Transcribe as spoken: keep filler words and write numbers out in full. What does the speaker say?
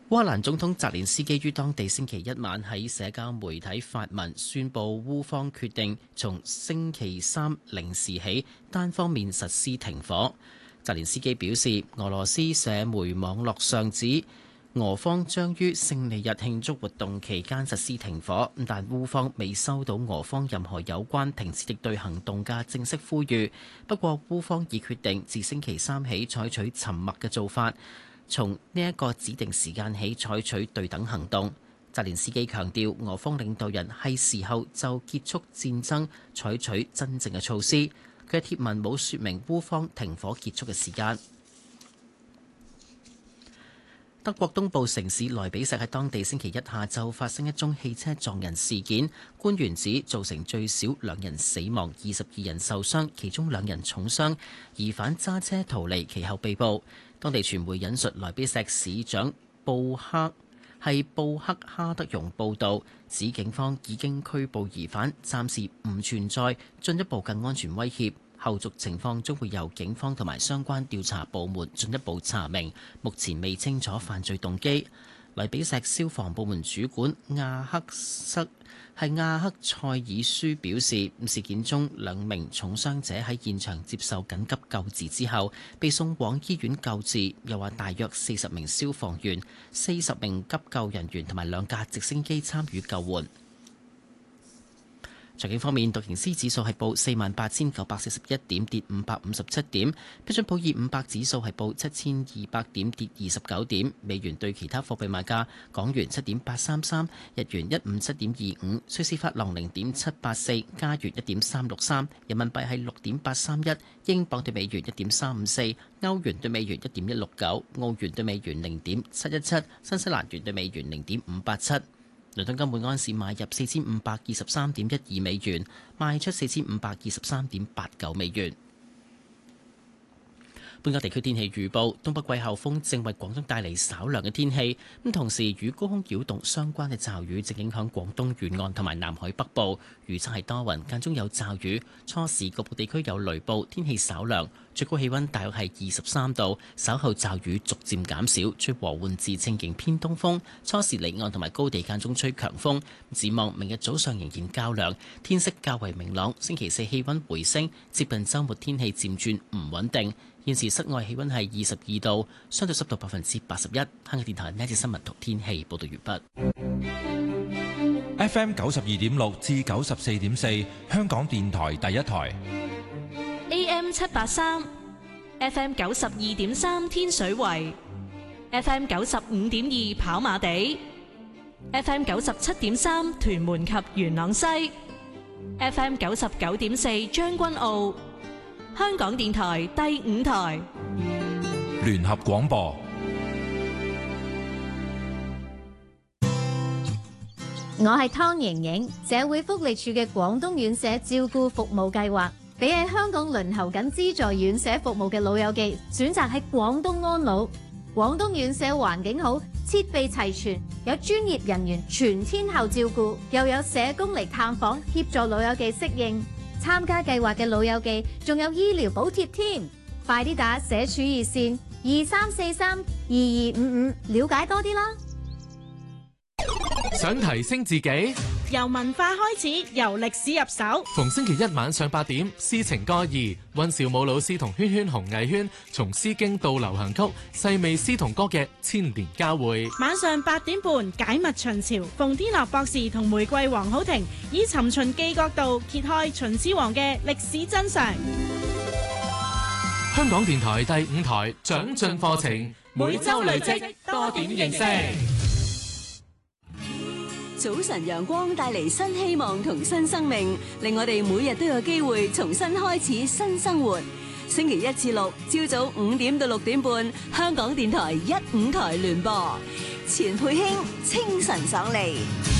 烏克蘭總統澤連斯基於當地星期一晚喺社交媒體發文，宣布烏方決定從星期三零時起單方面實施停火。澤連斯基表示，俄羅斯社媒網絡上指俄方將於勝利日慶祝活動期間實施停火，但烏方未收到俄方任何有關停止敵對行動嘅正式呼籲。不過，烏方已決定自星期三起採取沉默嘅做法，從呢一個指定時間起採取對等行動。澤連斯基強調，俄方領導人係時候就結束戰爭採取真正嘅措施。佢嘅貼文冇說明烏方停火結束嘅時間。德國東部城市萊比錫喺當地星期一下晝發生一宗汽車撞人事件，官員指造成最少兩人死亡，二十二人受傷，其中兩人重傷。疑犯揸車逃離，其後被捕。當地傳媒引述萊比錫市長布克係布克哈德容報導，指警方已經拘捕疑犯，暫時唔存在進一步嘅安全威脅。後續情況將會由警方同埋相關調查部門進一步查明，目前未清楚犯罪動機。萊比錫消防部門主管亞克塞係亞克塞爾舒表示，事件中兩名重傷者喺現場接受緊急救治之後被送往醫院救治。又話大約四十名消防員、四十名急救人員同埋兩架直升機參與救援。財經方面，道瓊斯指數係報四萬八千九百四十一點，跌五百五十七點；標準普爾五百指數係報七千二百點，跌二十九點。美元對其他貨幣賣價：港元七點八三三，日元一五七點二五，瑞士法郎零點七八四，加元一點三六三，人民幣係六點八三一，英鎊對美元一點三五四，歐元對美元一點一六九，澳元對美元零點七一七，新西蘭元對美元零點五八七。倫敦金每安士買入四千五百二十三點一二美元，賣出四千五百二十三點八九美元。本港地區天氣預報：東北季候風正為廣東帶嚟稍涼嘅天氣，咁同時與高空擾動相關嘅驟雨正影響廣東沿岸同埋南海北部。預測係多雲，間中有驟雨，初時局部地區有雷暴，天氣稍涼，最高氣溫大約係二十三度。稍後驟雨逐漸減少，吹和緩至清勁偏東風，初時離岸同埋高地間中吹強風。展望明日早上仍然較涼，天色較為明朗。星期四氣溫回升，接近週末天氣漸轉唔穩定。現時室外氣溫係二十二度，相對濕度百分之八十一。香港電台呢節新聞同天氣報道完畢。 F M 九十二點六至九十四點四，香港電台第一台。 A M 七八三，F M 九十二點三天水圍，F M 九十五點二跑馬地，F M 九十七點三屯門及元朗西，F M 九十九點四將軍澳。香港電台第五台聯合廣播。 我係湯瑩瑩，社會福利署嘅廣東院舍照顧服務計劃，俾喺香港輪候緊資助院舍服務嘅老友記選擇喺廣東安老。廣東院舍環境好，設備齊全，有專業人員全天候照顧，又有社工嚟探訪協助老友記適應。參加計劃嘅老友記仲有醫療補貼添，快啲打社署熱線二三四三二二五五了解多啲啦。 想提升自己， 由文化開始，由歷史入手。 逢星期一晚上八點，詩情歌義，溫兆武老師同圈圈紅藝圈從詩經到流行曲，細味詩同歌嘅千年交匯。 晚上八點半，解密秦朝，馮天樂博士同玫瑰黃好婷以尋秦記角度揭開秦始皇嘅歷史真相。 香港電台第五台長進課程，每周累積多點認識。 早晨陽光帶嚟新希望同新生命，令我哋每日都有機會重新開始新生活。星期一至六朝早五點到六點半，香港電台一五台聯播，錢佩卿清晨爽利。